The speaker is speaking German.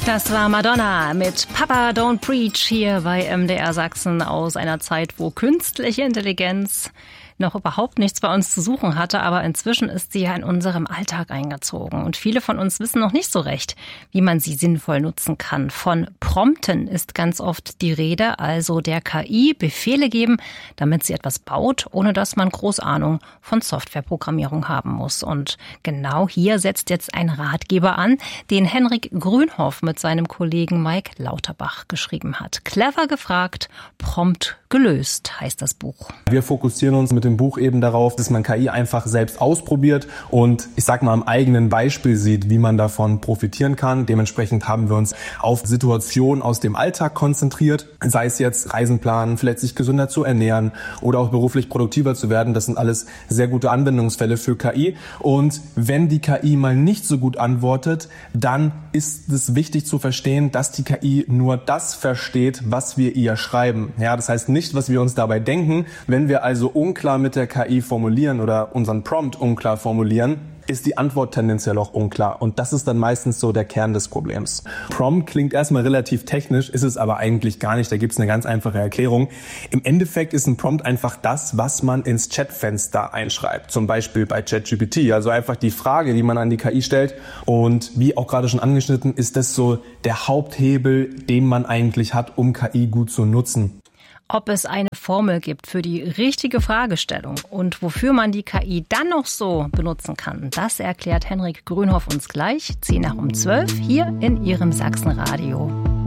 Das war Madonna mit Papa Don't Preach hier bei MDR Sachsen aus einer Zeit, wo künstliche Intelligenz noch überhaupt nichts bei uns zu suchen hatte, aber inzwischen ist sie ja in unserem Alltag eingezogen. Und viele von uns wissen noch nicht so recht, wie man sie sinnvoll nutzen kann. Von Prompten ist ganz oft die Rede, also der KI Befehle geben, damit sie etwas baut, ohne dass man groß Ahnung von Softwareprogrammierung haben muss. Und genau hier setzt jetzt ein Ratgeber an, den Henrik Grünhoff mit seinem Kollegen Mike Lauterbach geschrieben hat. Clever gefragt, prompt gelöst heißt das Buch. Wir fokussieren uns mit dem Buch eben darauf, dass man KI einfach selbst ausprobiert und ich sag mal am eigenen Beispiel sieht, wie man davon profitieren kann. Dementsprechend haben wir uns auf Situationen aus dem Alltag konzentriert, sei es jetzt Reisen planen, vielleicht sich gesünder zu ernähren oder auch beruflich produktiver zu werden. Das sind alles sehr gute Anwendungsfälle für KI. Und wenn die KI mal nicht so gut antwortet, dann ist es wichtig zu verstehen, dass die KI nur das versteht, was wir ihr schreiben. Ja, das heißt nicht, was wir uns dabei denken. Wenn wir also unklar mit der KI formulieren oder unseren Prompt unklar formulieren, ist die Antwort tendenziell auch unklar. Und das ist dann meistens so der Kern des Problems. Prompt klingt erstmal relativ technisch, ist es aber eigentlich gar nicht. Da gibt es eine ganz einfache Erklärung. Im Endeffekt ist ein Prompt einfach das, was man ins Chatfenster einschreibt. Zum Beispiel bei ChatGPT. Also einfach die Frage, die man an die KI stellt. Und wie auch gerade schon angeschnitten, ist das so der Haupthebel, den man eigentlich hat, um KI gut zu nutzen. Ob es eine Formel gibt für die richtige Fragestellung und wofür man die KI dann noch so benutzen kann, das erklärt Henrik Grünhoff uns gleich, 10 nach um 12, hier in Ihrem Sachsenradio.